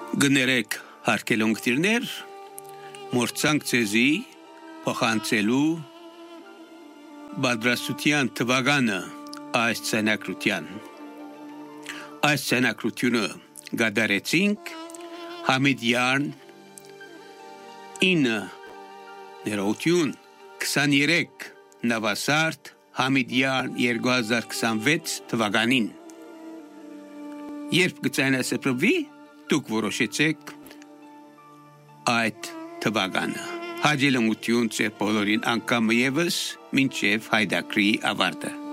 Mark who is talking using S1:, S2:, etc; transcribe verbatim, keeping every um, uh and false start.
S1: Գներեք հարկելոնգտիրներ, մորցանք ձեզի փոխանցելու բադրաստության թվականը այս ցանակրության։ Այս ցանակրությունը գադարեցինք Համիդյան ինը ներողություն քսաներեք նավասարդ Համիդյան երկու հազար քսանվեց թվականին։ Երբ գծայնասեպրվի դուք որոշեցեք այդ թվականը։ Հաջելունություն ձեր բոլորին անգամ եւս մինչև հայդակրի ավարտը։